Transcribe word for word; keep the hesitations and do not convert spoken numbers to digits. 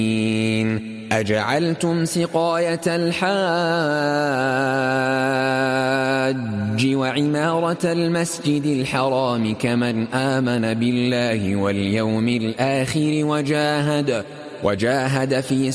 أجعلتم سقاية الحاج وعمارة المسجد الحرام كمن آمن بالله واليوم الآخر وجاهد, وجاهد في